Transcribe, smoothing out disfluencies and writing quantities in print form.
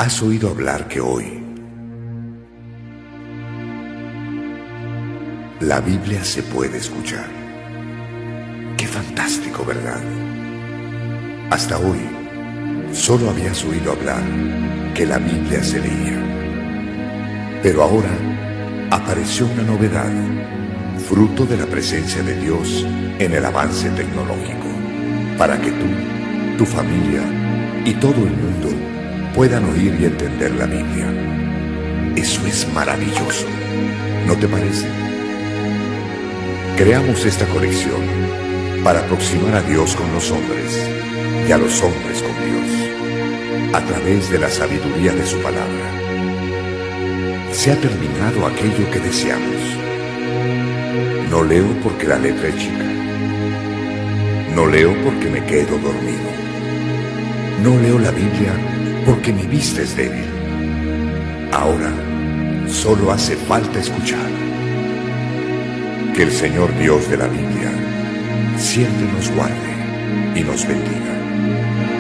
¿Has oído hablar que hoy la Biblia se puede escuchar? ¡Qué fantástico, ¿verdad? Hasta hoy solo habías oído hablar que la Biblia se leía. Pero ahora apareció una novedad, fruto de la presencia de Dios en el avance tecnológico, para que tú, tu familia y todo el mundo puedan oír y entender la Biblia. Eso es maravilloso, ¿no te parece? Creamos esta colección para aproximar a Dios con los hombres y a los hombres con Dios, a través de la sabiduría de su palabra. Se ha terminado aquello que deseamos. No leo porque la letra es chica. No leo porque me quedo dormido. No leo la Biblia porque mi vista es débil. Ahora solo hace falta escuchar. Que el Señor Dios de la Biblia siempre nos guarde y nos bendiga.